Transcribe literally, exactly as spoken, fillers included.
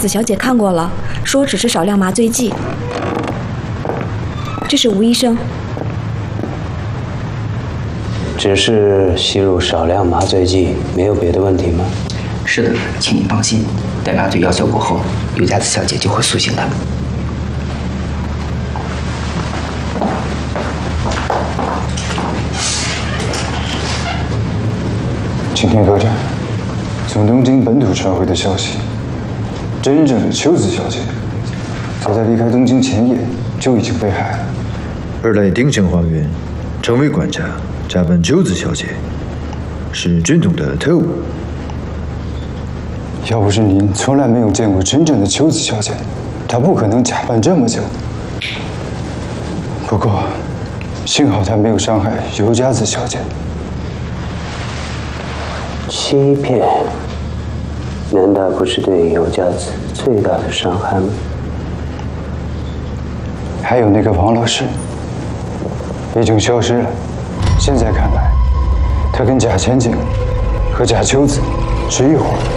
子小姐看过了，说只是少量麻醉剂。这是吴医生。 只是吸入少量麻醉剂，没有别的问题吗？ 是的，请您放心，待麻醉药效过后，尤佳子小姐就会苏醒的。 今天客栈从东京本土传回的消息，真正的秋子小姐，早在离开东京前夜就已经被害了。 而来丁香花园成为管家，假扮秋子小姐，是军统的特务。 要不是您从来没有见过真正的秋子小姐，她不可能假扮这么久。不过，幸好她没有伤害尤佳子小姐。 欺骗，难道不是对尤佳子最大的伤害吗？ 还有那个王老师，已经消失了。现在看来，他跟贾千景和贾秋子是一伙的。